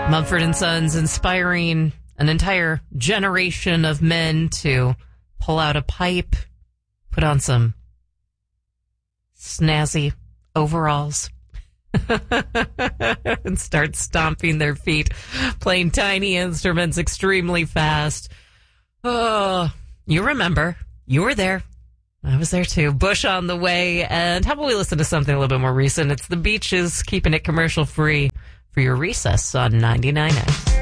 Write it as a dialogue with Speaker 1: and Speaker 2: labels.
Speaker 1: Mumford and Sons inspiring an entire generation of men to pull out a pipe, put on some snazzy overalls, and start stomping their feet, playing tiny instruments extremely fast. Oh, you remember. You were there. I was there too. Bush on the Way. And how about we listen to something a little bit more recent? It's the Beaches, keeping it commercial free for your recess on 99X.